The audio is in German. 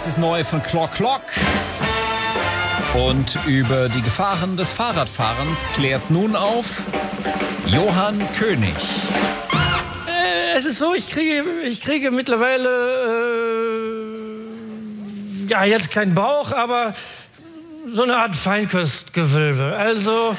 ist neu von Clock Clock. Und über die Gefahren des Fahrradfahrens klärt nun auf Johann König. Es ist so, ich kriege mittlerweile, ja, jetzt keinen Bauch, aber so eine Art Feinkostgewölbe. Also